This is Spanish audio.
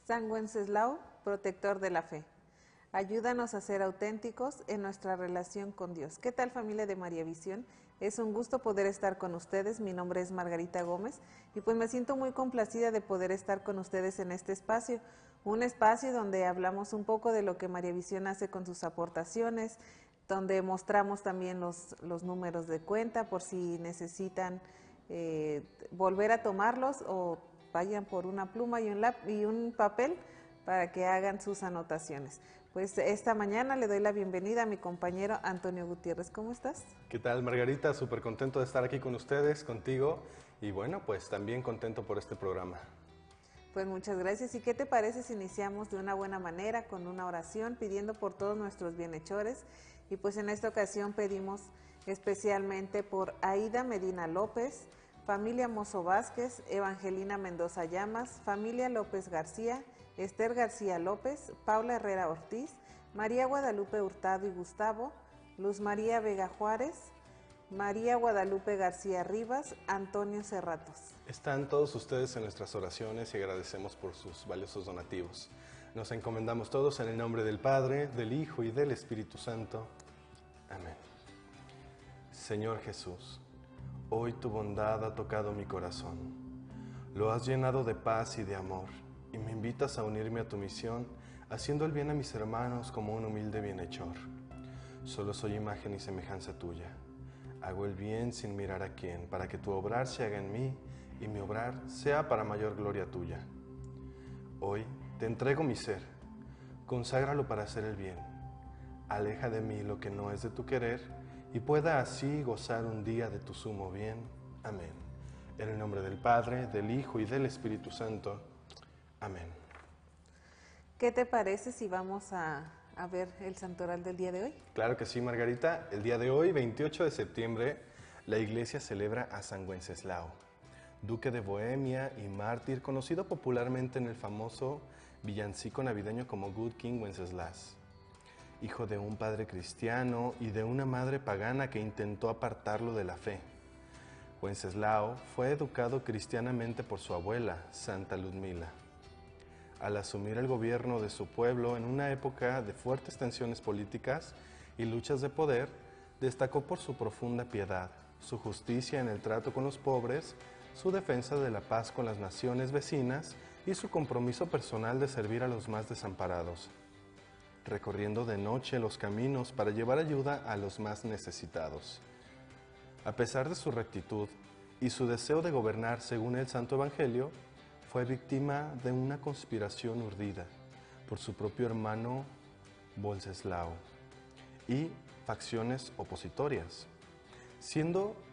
San Wenceslao, protector de la fe. Ayúdanos a ser auténticos en nuestra relación con Dios. ¿Qué tal, familia de María Visión? Es un gusto poder estar con ustedes. Mi nombre es Margarita Gómez y pues me siento muy complacida de poder estar con ustedes en este espacio. Un espacio donde hablamos un poco de lo que María Visión hace con sus aportaciones, donde mostramos también los números de cuenta por si necesitan volver a tomarlos o vayan por una pluma y un papel para que hagan sus anotaciones. Pues esta mañana le doy la bienvenida a mi compañero Antonio Gutiérrez. ¿Cómo estás? ¿Qué tal, Margarita? Súper contento de estar aquí con ustedes, contigo, y bueno, pues también contento por este programa. Pues muchas gracias. ¿Y qué te parece si iniciamos de una buena manera con una oración pidiendo por todos nuestros bienhechores? Y pues en esta ocasión pedimos especialmente por Aida Medina López, familia Mozo Vázquez, Evangelina Mendoza Llamas, familia López García, Esther García López, Paula Herrera Ortiz, María Guadalupe Hurtado y Gustavo, Luz María Vega Juárez, María Guadalupe García Rivas, Antonio Cerratos. Están todos ustedes en nuestras oraciones y agradecemos por sus valiosos donativos. Nos encomendamos todos en el nombre del Padre, del Hijo y del Espíritu Santo. Amén. Señor Jesús, hoy tu bondad ha tocado mi corazón. Lo has llenado de paz y de amor y me invitas a unirme a tu misión, haciendo el bien a mis hermanos como un humilde bienhechor. Solo soy imagen y semejanza tuya. Hago el bien sin mirar a quién, para que tu obrar se haga en mí y mi obrar sea para mayor gloria tuya. Hoy te entrego mi ser, conságralo para hacer el bien. Aleja de mí lo que no es de tu querer y pueda así gozar un día de tu sumo bien. Amén. En el nombre del Padre, del Hijo y del Espíritu Santo. Amén. ¿Qué te parece si vamos a ver el santoral del día de hoy? Claro que sí, Margarita. El día de hoy, 28 de septiembre, la iglesia celebra a San Wenceslao, duque de Bohemia y mártir, conocido popularmente en el famoso villancico navideño como Good King Wenceslas. Hijo de un padre cristiano y de una madre pagana que intentó apartarlo de la fe. Wenceslao fue educado cristianamente por su abuela, Santa Ludmila. Al asumir el gobierno de su pueblo en una época de fuertes tensiones políticas y luchas de poder, destacó por su profunda piedad, su justicia en el trato con los pobres, su defensa de la paz con las naciones vecinas y su compromiso personal de servir a los más desamparados, recorriendo de noche los caminos para llevar ayuda a los más necesitados. A pesar de su rectitud y su deseo de gobernar según el Santo Evangelio, fue víctima de una conspiración urdida por su propio hermano Wenceslao y facciones opositorias. Siendo